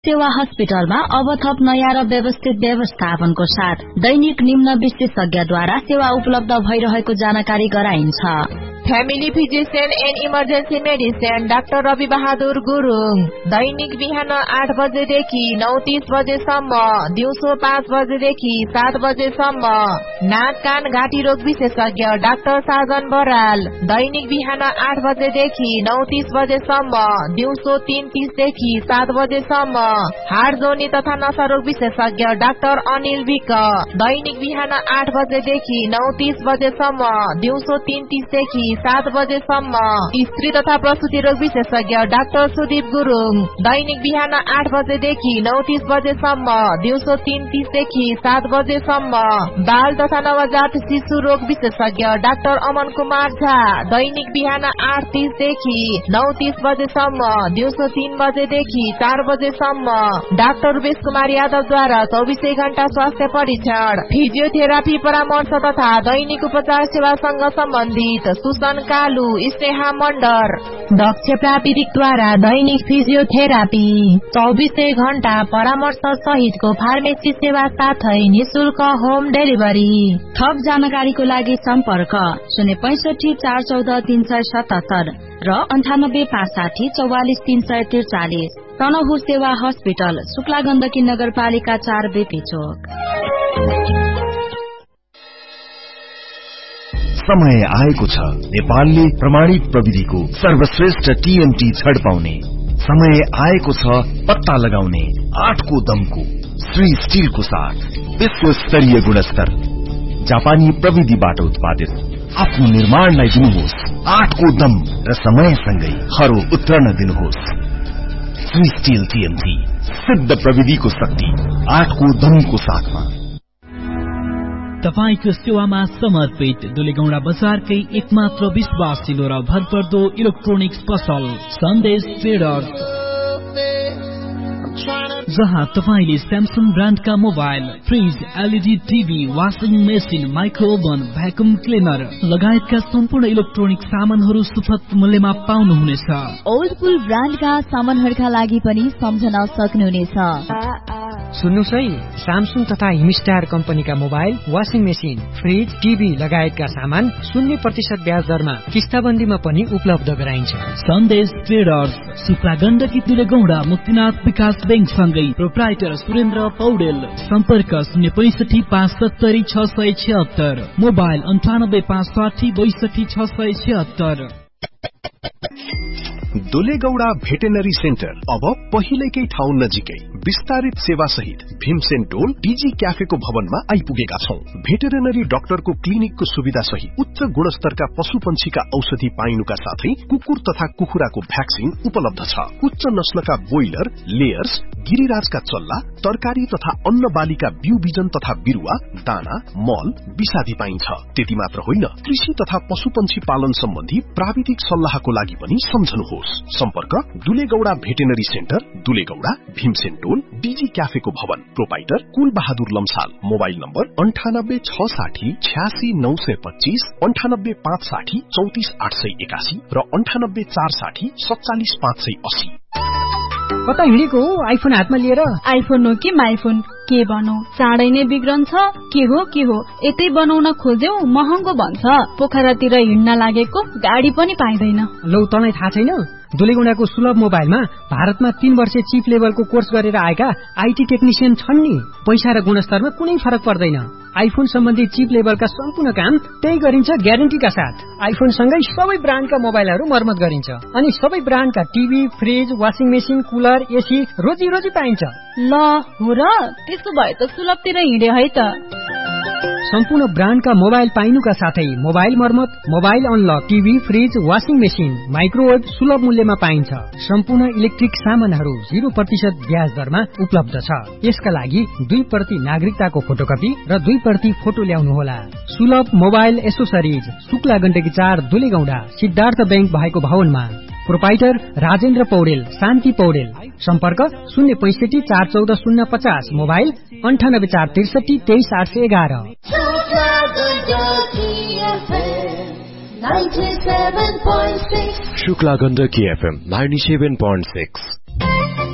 सेवा हस्पिटलमा अब थप नयाँ र व्यवस्थित व्यवस्थापनको साथ दैनिक निम्न विशेषज्ञद्वारा सेवा उपलब्ध भइरहेको जानकारी गराइन्छ। Family physician and emergency medicine doctor Rabi Bahadur Gurung दैनिक बिहान 8 बजेदेखि 9:30 बजेसम्म, दिउँसो 5 बजेदेखि 7 बजेसम्म। नाक कान घाँटी रोग विशेषज्ञ डाक्टर साजन बराल दैनिक बिहान 8 बजेदेखि 9:30 बजेसम्म, दिउँसो 3:30 देखि 7 बजेसम्म। हाड जोनी तथा नसा रोग विशेषज्ञ डाक्टर अनिल विक दैनिक बिहान 8 बजेदेखि 9:30 बजेसम्म, दिउँसो 3:30 देखि 7 बजेसम्म। स्त्री तथा प्रसुति रोग विशेषज्ञ डाक्टर सुदीप गुरुङ दैनिक बिहान 8 बजेदेखि 9:30 बजेसम्म, दिउँसो 3:30 देखि 7 बजेसम्म। बाल तथा नवजात शिशु रोग विशेषज्ञ डाक्टर अमन कुमार झा दैनिक बिहान 8:30 देखि 9:30 बजेसम्म, दिउँसो 3 बजेदेखि 4 बजेसम्म। डाक्टर रुपेश कुमार यादवद्वारा 24 घण्टा स्वास्थ्य परीक्षण, फिजियोथेरापी परामर्श तथा दैनिक उपचार सेवासँग सम्बन्धित कालु स्नेहा मण्डर दक्ष प्राविधिकद्वारा दैनिक फिजियोथेरापी, 24 घण्टा परामर्श सहितको फार्मेसी सेवा साथै निशुल्क होम डेलिभरी। थप जानकारीको लागि सम्पर्क 065 414 377 र 98 560 44 343। तनहुँ सेवा हस्पिटल, शुक्ला गण्डकी नगरपालिका 4 बेपी चोक। समय आएको छ नेपालले प्रमाणित प्रविधिको सर्वश्रेष्ठ टीएनटी छड पाउने। समय आएको छ पत्ता लगाउने 8 को दमको श्री स्टीलको साथ विश्व स्तरीय गुणस्तर जापानी प्रविधिबाट उत्पादित आफ्नो निर्माणलाई दिनुहोस् 8 को दम र समयसँगै खरो उत्रन दिनुहोस्। श्री स्टील टीएनटी सिद्ध प्रविधिको शक्ति 8 को दमको साथमा। तपाईको सेवामा समर्पित दुलेगौडा बजारकै एकमात्र विश्वासिलो र भरपर्दो इलेक्ट्रोनिक्स पसल सन्देश ट्रेडर्स, जहाँ तपाईले Samsung ब्रान्डका mobile, fridge, LED TV, washing machine, माइक्रोओभन, vacuum cleaner लगायतका सम्पूर्ण इलेक्ट्रोनिक सामानहरू सुपथ मूल्यमा पाउनुहुनेछ। ओल्डपुल ब्रान्डका सामानहरूका लागि पनि सम्झन सक्नुहुनेछ। सुन्नुस् है, स्यामसङ तथा हिमस्टार कम्पनीका mobile, washing machine, fridge, TV लगायतका सामान 0% ब्याज दरमा किस्ताबन्दीमा पनि उपलब्ध गराइन्छ। सन्देश ट्रेडर्स, शुक्ला गण्डकी दुलेगौडा मुक्तिनाथ विकास बैंक सँगै प्रोप्राइटर सुरेन्द्र पौडेल। सम्पर्क 065 570 676, मोबाइल 98 560 62 676। दुलेगौडा भेटेनरी सेन्टर अब पहिलेकै ठाउँ नजिकै विस्तारित सेवा सहित भीमसेन टोल डीजी क्याफेको भवनमा आइपुगेका छौं। भेटेरिनरी डाक्टरको क्लिनिकको सुविधा सहित उच्च गुणस्तरका पशुपन्छीका औषधि पाइनुका साथै कुकुर तथा कुखुराको भ्याक्सिन उपलब्ध छ। उच्च नस्लका बोइलर, लेयर्स, गिरिराजका चल्ला, तरकारी तथा अन्न बालीका बिउ बिजन तथा बिरुवा, दाना, मल, विषादी पाइन्छ। त्यति मात्र होइन, कृषि तथा पशुपन्छी पालन सम्बन्धी प्राविधिक सल्लाहको लागि पनि सम्झनुहोस्। सम्पर्क दुलेगौडा भेटेनरी सेन्टर, दुलेगौडा, भीमसेन टोल, डीजी क्याफेको भवन, प्रोपाइटर कुल बहादुर लम्साल। मोबाइल नम्बर 98 660 86 925, 98 560 34 881 र 98 460 47 580। कता हिँडेको हो आइफोन हातमा लिएर? आइफोन हो कि माइफोन, के भनौ, चाँडै नै बिग्रन्छ। के हो यतै बनाउन खोज्यौ महँगो भन्छ। पोखरातिर हिँड्न लागेको गाडी पनि पाइँदैन। लौ, तँलाई थाहा छैन? दुलेगौडाको सुलभ मोबाइलमा भारतमा 3 वर्ष चिप लेभलको कोर्स गरेर आएका आईटी टेक्निशियन छन् नि। पैसा र गुणस्तरमा कुनै फरक पर्दैन। आइफोन सम्बन्धी चिप लेभलका सम्पूर्ण काम त्यही गरिन्छ ग्यारेन्टीका साथ। आइफोन सँगै सबै ब्रान्डका मोबाइलहरू मर्मत गरिन्छ अनि सबै ब्रान्डका TV, fridge, washing machine, cooler, AC रोजी पाइन्छ। ल हो र, त्यसो भए त सुलभतिर हिँडे है त। सम्पूर्ण ब्रान्डका मोबाइल पाइनुका साथै मोबाइल मर्मत, mobile unlock, TV, fridge, washing machine, microwave सुलभ मूल्यमा पाइन्छ। सम्पूर्ण इलेक्ट्रिक सामानहरू 0% ब्याज दरमा उपलब्ध छ। यसका लागि 2% नागरिकताको फोटोकपी र 2% फोटो ल्याउनुहोला। सुलभ mobile accessories, Shukla Gandaki 4 दुलेगौडा, Siddhartha bank भएको भवनमा। प्रोपाइटर राजेन्द्र पौडेल, शान्ति पौडेल। सम्पर्क 065 414 050, मोबाइल 98 463 23 811। शुक्ला गण्डकी FM 97.6।